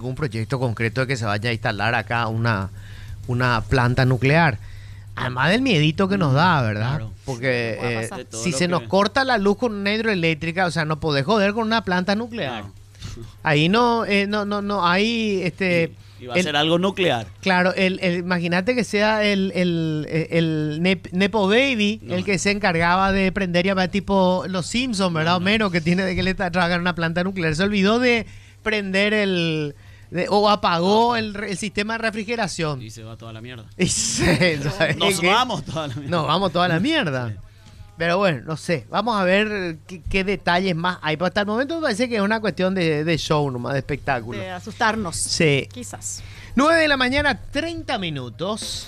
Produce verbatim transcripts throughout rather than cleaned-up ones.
ningún proyecto concreto de que se vaya a instalar acá una, una planta nuclear. Además del miedito que nos da, ¿verdad? Claro. Porque eh, si se que... nos corta la luz con una hidroeléctrica, o sea, no podés joder con una planta nuclear. Claro. Ahí no, eh, no, no, no, hay este. Y, y va a el, ser algo nuclear. Claro, el, el, imagínate que sea el, el, el, el Nep, Nepo Baby no. el que se encargaba de prender ya tipo los Simpsons, ¿verdad? No, no. O menos que tiene de que le trabajan una planta nuclear. Se olvidó de prender el. De, o apagó el, el sistema de refrigeración. Y se va toda la mierda. Y se, Nos ¿qué? vamos toda la mierda. Nos vamos toda la mierda. Sí. Pero bueno, no sé. Vamos a ver qué, qué detalles más hay. Pero hasta el momento me parece que es una cuestión de, de show nomás, de espectáculo. De asustarnos. Sí. Quizás. nueve de la mañana, treinta minutos.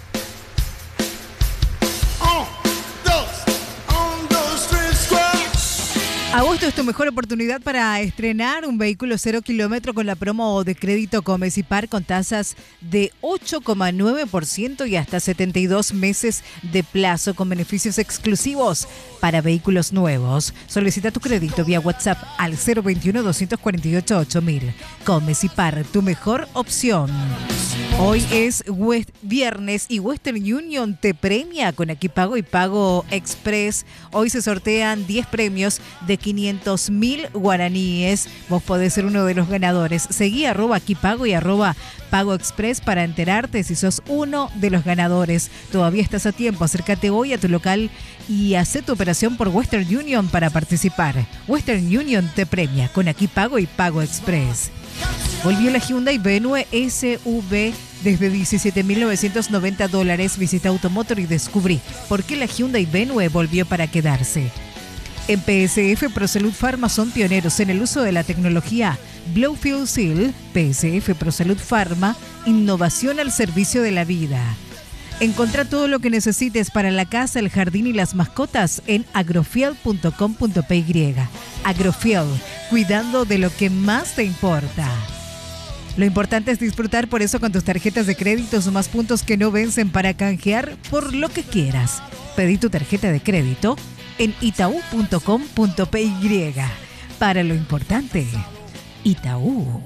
Oh, dos, un, dos, tres, cuatro. Agosto es tu mejor oportunidad para estrenar un vehículo cero kilómetro con la promo de crédito Comecipar con tasas de ocho coma nueve por ciento y hasta setenta y dos meses de plazo con beneficios exclusivos para vehículos nuevos. Solicita tu crédito vía WhatsApp al cero veintiuno, doscientos cuarenta y ocho, ocho mil. Comecipar, tu mejor opción. Hoy es West, viernes y Western Union te premia con Aquí Pago y Pago Express. Hoy se sortean diez premios de quinientos mil guaraníes. Vos podés ser uno de los ganadores. Seguí arroba Aquí Pago y arroba Pago Express para enterarte si sos uno de los ganadores. Todavía estás a tiempo. Acércate hoy a tu local y haz tu operación por Western Union para participar. Western Union te premia con Aquí Pago y Pago Express. Volvió la Hyundai Venue S U V desde diecisiete mil novecientos noventa dólares. Visita Automotor y descubrí por qué la Hyundai Venue volvió para quedarse. En P S F ProSalud Pharma son pioneros en el uso de la tecnología Blowfield Seal. P S F ProSalud Pharma, innovación al servicio de la vida. Encontrá todo lo que necesites para la casa, el jardín y las mascotas en agrofield punto com punto p y. Agrofield, cuidando de lo que más te importa. Lo importante es disfrutar, por eso con tus tarjetas de crédito sumas puntos que no vencen para canjear por lo que quieras. Pedí tu tarjeta de crédito en itaú punto com punto p y. Para lo importante, Itaú.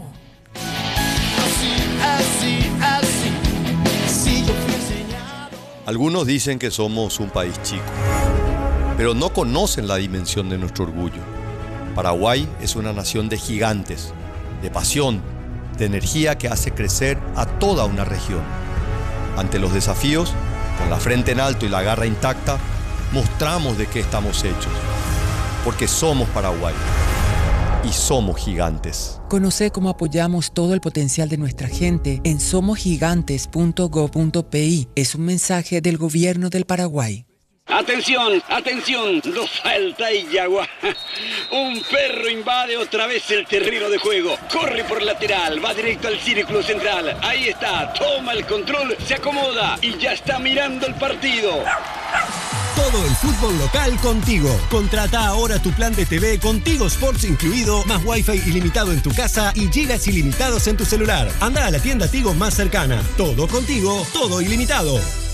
Así, así, así, así yo fui enseñado. Algunos dicen que somos un país chico, pero no conocen la dimensión de nuestro orgullo. Paraguay es una nación de gigantes, de pasión, de energía que hace crecer a toda una región. Ante los desafíos, con la frente en alto y la garra intacta, mostramos de qué estamos hechos. Porque somos Paraguay y somos gigantes. Conoce cómo apoyamos todo el potencial de nuestra gente en somos gigantes punto gob punto pi. Es un mensaje del gobierno del Paraguay. Atención, atención, no falta y yagua. Un perro invade otra vez el terreno de juego. Corre por lateral, va directo al círculo central. Ahí está, toma el control, se acomoda y ya está mirando el partido. Todo el fútbol local contigo. Contrata ahora tu plan de T V con Tigo Sports incluido, más Wi-Fi ilimitado en tu casa y gigas ilimitados en tu celular. Anda a la tienda Tigo más cercana. Todo contigo, todo ilimitado.